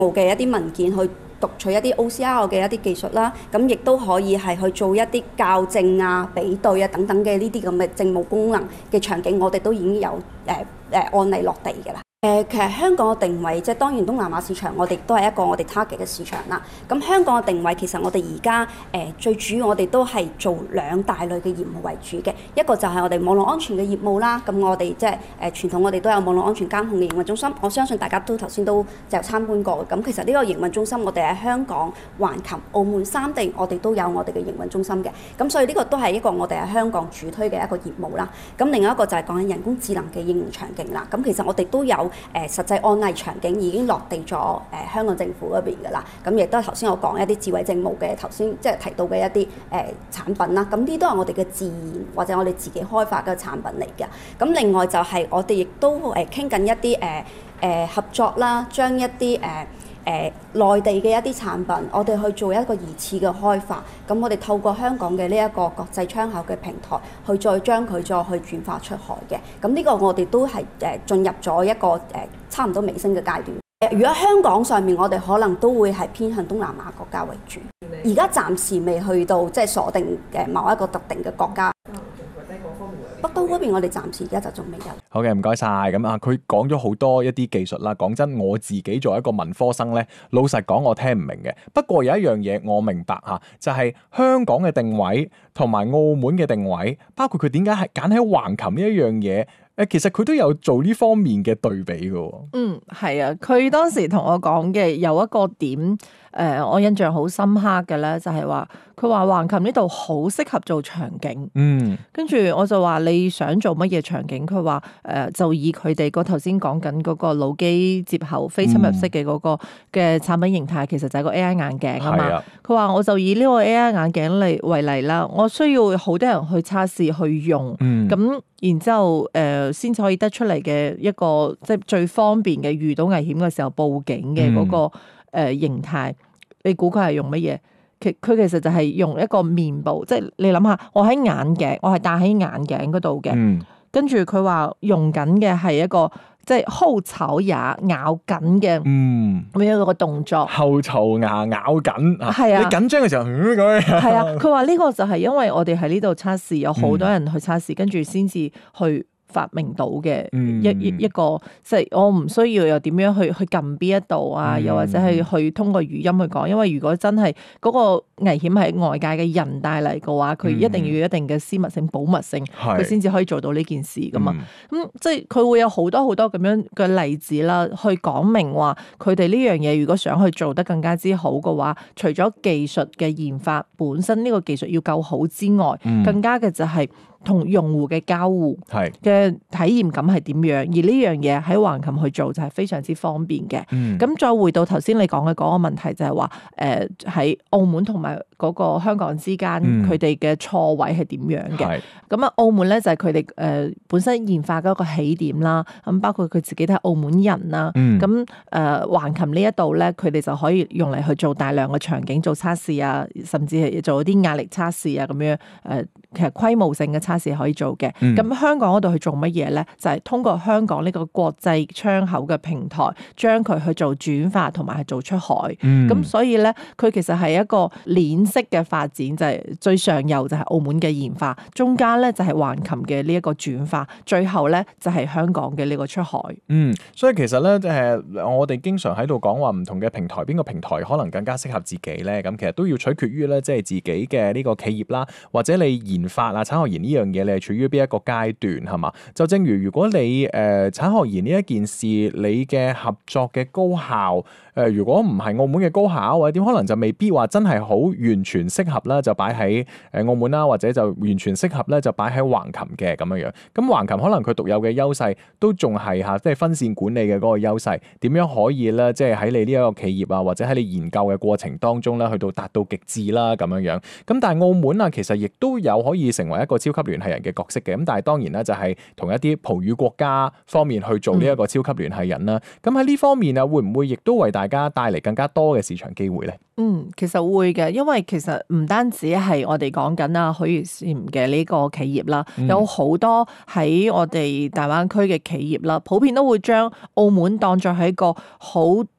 嘅一啲文件去讀取一啲 OCR 嘅一啲技術啦，咁亦都可以係去做一啲校正啊、比對啊等等嘅呢啲咁嘅政務功能嘅場景，我哋都已經有案例落地㗎啦。其實香港嘅定位，即係當然東南亞市場，我哋都係一個我哋 target 嘅市場啦。咁香港嘅定位其實我哋而家最主要我哋都係做兩大類嘅業務為主嘅，一個就係我哋網絡安全嘅業務啦。咁我哋即係傳統我哋都有網絡安全監控嘅營運中心，我相信大家都頭先都就參觀過。咁其實呢個營運中心我哋喺香港、橫琴、澳門三地我哋都有我哋嘅營運中心嘅。咁所以呢個都係一個我哋喺香港主推嘅一個業務啦。咁另外一個就係講緊人工智能嘅應用場景啦。咁其實我哋都有實際案例場景已經落地咗香港政府嗰邊㗎啦，咁亦都係頭先我講一啲智慧政務嘅頭先即係提到嘅一啲產品啦，咁呢都係我哋嘅自研或者我哋自己開發嘅產品嚟嘅。咁另外就係我哋亦都傾緊一啲合作啦，將一啲內地嘅一啲產品，我哋去做一個二次嘅開發，咁我哋透過香港嘅呢一個國際窗口嘅平台，去再將佢再去轉化出海嘅。咁呢個我哋都係進入咗一個差唔多尾聲嘅階段。如果香港上面，我哋可能都會係偏向東南亞國家為主。而家暫時未去到即係鎖定某一個特定嘅國家。北都嗰邊我哋暫時而家就仲未有。 好嘅，唔該晒。咁啊，佢講咗好多一啲技術啦。講真，我自己作為一個文科生咧，老實講我聽唔明嘅。不過有一樣嘢我明白嚇，就係香港嘅定位同埋澳門嘅定位，包括佢點解係揀喺橫琴呢一樣嘢。其實佢都有做呢方面嘅對比嘅。 係啊，佢當時同我講嘅有一個點，我印象好深刻嘅咧，就係話佢話橫琴呢度好適合做場景。跟住我就話你想做乜嘢場景？佢話就以佢哋個頭先講緊嗰個腦機接口非侵入式嘅嗰個嘅產品形態，其實就係個 AI 眼鏡啊嘛。佢話我就以呢個 AI 眼鏡嚟為例啦，我需要好多人去測試去用，咁然之後先至可以得出嚟嘅一個即係最方便嘅遇到危險嘅時候報警嘅嗰個形態。你估佢係用乜嘢？佢其實就係用一個面部，即係你諗下，我喺眼鏡，我係戴喺眼鏡嗰度嘅，跟住佢話用緊嘅係一個即係後槽牙咬緊嘅咁樣一個動作。後槽牙咬緊， 係啊， 你緊張嘅時候咁樣。 係啊，佢話呢個就係因為我哋喺呢度測試，有好多人去測試，跟住先至去發明到嘅一個，即係我唔需要又點樣去撳邊一度啊，又或者係去通過語音去講，因為如果真係嗰個危險係外界嘅人帶嚟嘅話，佢一定要有一定嘅私密性、保密性，佢先至可以做到呢件事噶嘛。咁即係佢會有好多好多咁樣嘅例子啦，去講明話佢哋呢樣嘢如果想去做得更加之好嘅話，除咗技術嘅研發本身呢個技術要夠好之外，更加嘅就係同用戶嘅交互嘅體驗感係點樣？而呢樣嘢喺橫琴去做就係非常之方便嘅。咁再回到頭先你講嘅嗰個問題，就係話喺澳門同埋嗰個香港之間，佢哋嘅錯位係點樣嘅？咁啊，澳門咧就係佢哋本身研發嘅一個起點啦。咁包括佢自己都係澳門人啦。咁橫琴呢一度咧，佢哋就可以用嚟去做大量嘅場景做測試啊，甚至係做一啲壓力測試啊咁樣。其實規模性嘅測試可以做嘅。咁香港嗰度去做乜嘢咧？就係通過香港呢個國際窗口嘅平台，將佢去做轉化同埋係做出海。咁所以咧，佢其實係一個鏈式嘅發展，就係最上游就係澳門嘅研發，中間咧就係橫琴嘅呢一個轉化，最後咧就係香港嘅呢個出海。 所以其實咧，我哋經常喺度講話唔同嘅平台，邊個平台可能更加適合自己咧？咁其實都要取決於咧，即係自己嘅呢個企業啦，或者你研發啊、產學研呢樣嘢，你係處於邊一個階段係嘛？就正如如果你產學研呢一件事，你嘅合作嘅高校。如果唔係澳門嘅高校，或者點可能就未必話真係好完全適合啦，就擺喺澳門啦，或者就完全適合咧，就擺喺橫琴嘅咁樣樣。咁橫琴可能佢獨有嘅優勢都仲係即係分線管理嘅嗰個優勢，點樣可以咧，即係喺你呢一個企業啊，或者喺你研究嘅過程當中咧，去到達到極致啦咁樣樣。咁但係澳門啊，其實亦都有可以成為一個超級聯繫人嘅角色嘅。咁但係當然啦，就係同一啲葡語國家方面去做呢一個超級聯繫人啦。咁喺呢方面啊，會唔會亦都為大家帶嚟更加多嘅市場機會咧？ 其實會嘅，因為其實唔單止係我哋講緊啊許如禪嘅呢個企業啦，有好多喺我哋大灣區嘅企業啦，普遍都會將澳門當作係一個好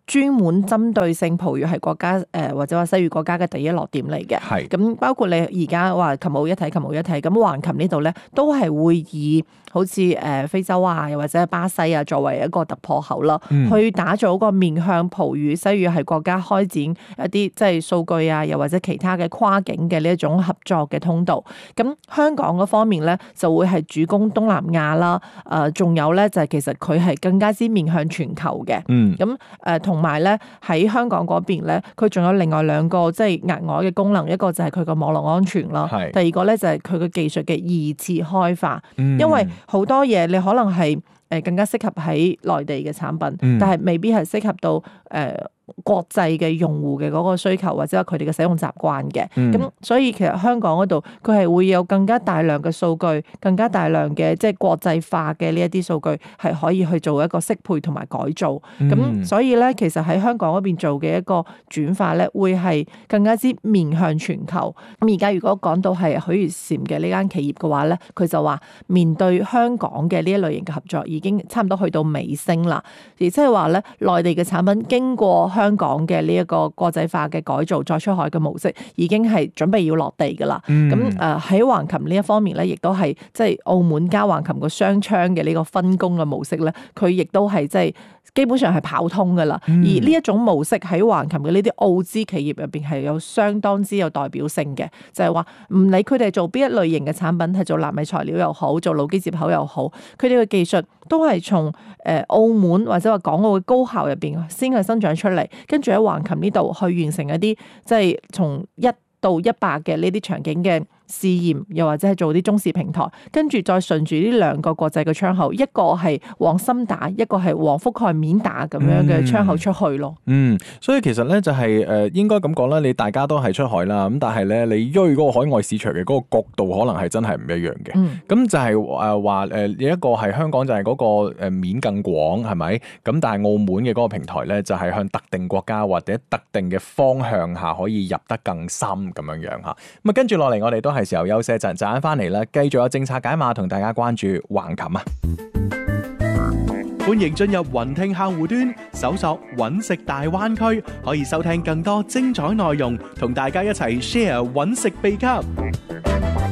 專門針對性葡語系國家或者話西語國家嘅第一落點嚟嘅。 係咁包括你而家話琴澳一體，咁橫琴呢度咧都係會以好似非洲啊，又或者係巴西啊作為一個突破口啦，去打造一個面向葡語西語系國家開展一啲即係數據啊，又或者其他嘅跨境嘅呢一種合作嘅通道。咁香港嗰方面咧就會係主攻東南亞啦，仲有咧就係其實佢係更加之面向全球嘅。咁同埋咧喺香港嗰邊咧，佢仲有另外兩個即係額外嘅功能，一個就係佢個網絡安全啦，第二個咧就係佢嘅技術嘅二次開發，因為好多嘢你可能係更加適合喺內地嘅產品，但係未必係適合到國際嘅用戶嘅嗰個需求或者係佢哋嘅使用習慣嘅。咁所以其實香港嗰度佢係會有更加大量嘅數據，更加大量嘅即係國際化嘅呢一啲數據係可以去做一個適配同埋改造。咁所以咧，其實喺香港嗰邊做嘅一個轉化咧，會係更加之面向全球。咁而家如果講到係許悅禪嘅呢間企業嘅話咧，佢就話面對香港嘅呢一類型嘅合作已經差唔多去到尾聲啦，而即係話咧內地嘅產品經過香港嘅呢一個國際化嘅改造再出海嘅模式已經係準備要落地噶啦。咁喺橫琴呢一方面咧，亦都係即係澳門加橫琴個雙槍嘅呢個分工嘅模式咧，佢亦都係即係基本上係跑通噶啦。而呢一種模式喺橫琴嘅呢啲澳資企業入邊係有相當之有代表性嘅，就係話唔理佢哋做邊一類型嘅產品，係做納米材料又好，做路基接口又好，佢哋嘅技術都係從澳門或者話港澳嘅高校入邊先去生長出嚟，跟住喺橫琴呢度去完成一啲即係從1到100嘅呢啲場景嘅試驗，又或者係做啲中視平台，跟住再順住呢兩個國際嘅窗口，一個係往深打，一個係往覆蓋面打咁樣嘅窗口出去咯。 所以其實咧就係應該咁講啦，你大家都係出海啦，咁但係咧你追嗰個海外市場嘅嗰個角度可能係真係唔一樣嘅。咁就係話有一個係香港就係嗰個面更廣係咪？咁但係澳門嘅嗰個平台咧就係向特定國家或者特定嘅方向下可以入得更深咁樣樣嚇。咁啊跟住落嚟我哋都係時候休息一陣，陣間翻嚟啦，繼續有政策解碼同大家關注橫琴啊！ 歡迎進入雲聽客戶端，搜索揾食大灣區，可以收聽更多精彩內容，同大家一齊 share 揾食秘笈。